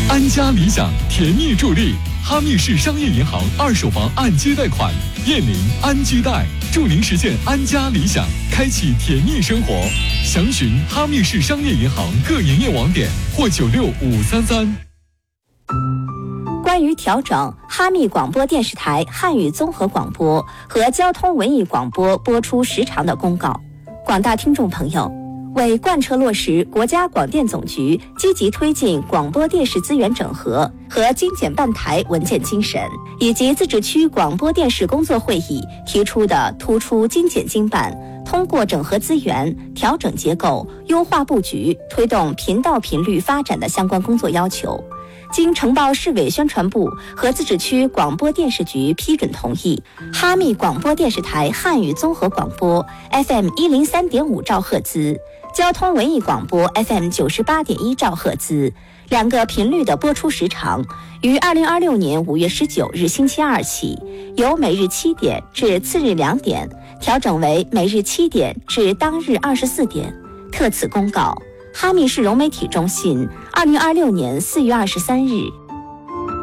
安家理想甜蜜助力，哈密市商业银行二手房按揭贷款，燕邻安居贷，助您实现安家理想，开启甜蜜生活。详询哈密市商业银行各营业网点或96533。 关于调整哈密广播电视台汉语综合广播和交通文艺广播播出时长的公告，广大听众朋友，为贯彻落实国家广电总局积极推进广播电视资源整合和精简办台文件精神，以及自治区广播电视工作会议提出的突出精简精办、通过整合资源、调整结构、优化布局、推动频道频率发展的相关工作要求，经呈报市委宣传部和自治区广播电视局批准同意，哈密广播电视台汉语综合广播 FM103.5兆赫兹、交通文艺广播 FM98.1兆赫兹两个频率的播出时长，于2026年5月19日星期二起，由每日7点至次日2点调整为每日7点至当日24点。特此公告，哈密市融媒体中心2026年4月23日。